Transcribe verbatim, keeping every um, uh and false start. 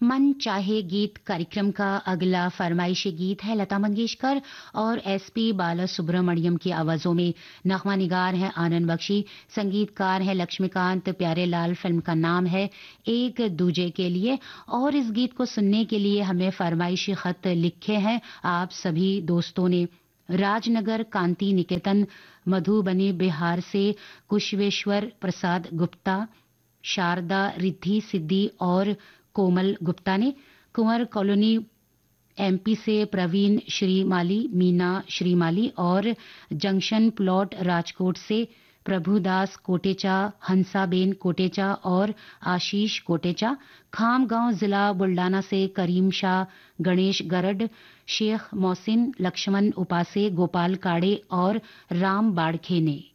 मन चाहे गीत कार्यक्रम का अगला फरमाइशी गीत है लता मंगेशकर और एसपी बालासुब्रमण्यम की आवाजों में। नगमा निगार है आनंद बख्शी, संगीतकार है लक्ष्मीकांत प्यारेलाल। फिल्म का नाम है एक दूजे के लिए। और इस गीत को सुनने के लिए हमें फरमाइशी खत लिखे हैं आप सभी दोस्तों ने। राजनगर कांति निकेतन मधुबनी बिहार से कुशवेश्वर प्रसाद गुप्ता, शारदा रिद्धि सिद्धि और कोमल गुप्ता ने। कुंवर कॉलोनी एमपी से प्रवीण श्रीमाली, मीना श्रीमाली और जंक्शन प्लॉट राजकोट से प्रभुदास कोटेचा, हंसाबेन कोटेचा और आशीष कोटेचा। खामगांव जिला बुल्डाना से करीम शाह, गणेश गरड, शेख मोहसिन, लक्ष्मण उपासे, गोपाल काड़े और राम बाड़खे ने।